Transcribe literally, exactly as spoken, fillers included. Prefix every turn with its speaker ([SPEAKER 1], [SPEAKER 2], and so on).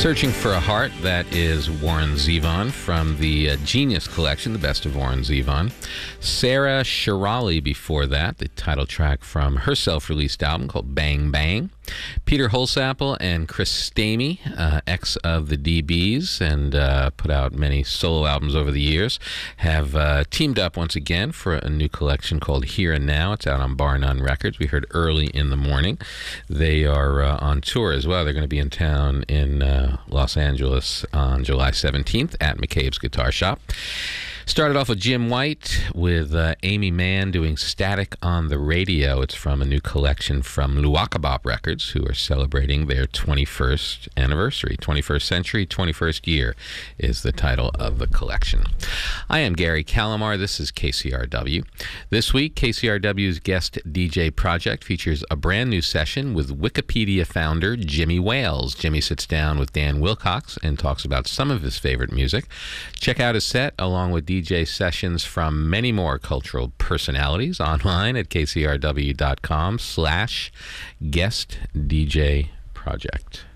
[SPEAKER 1] Searching for a Heart, that is Warren Zevon from the uh, Genius Collection, the best of Warren Zevon. Sarah Shirali before that, the title track from her self-released album called Bang Bang. Peter Holsapple and Chris Stamey, uh, ex of the D Bs, and uh, put out many solo albums over the years, have uh, teamed up once again for a new collection called Here and Now. It's out on Bar None Records. We heard Early in the Morning. They are uh, on tour as well. They're going to be in town in uh, Los Angeles on July seventeenth at McCabe's Guitar Shop. Started off with Jim White with uh, Amy Mann doing Static on the Radio. It's from a new collection from Luakabop Records, who are celebrating their twenty-first anniversary. twenty-first century, twenty-first year is the title of the collection. I am Gary Calamar. This is K C R W. This week, K C R W's guest D J project features a brand new session with Wikipedia founder Jimmy Wales. Jimmy sits down with Dan Wilcox and talks about some of his favorite music. Check out his set along with D J sessions from many more cultural personalities online at kcrw.com slash guest DJ project.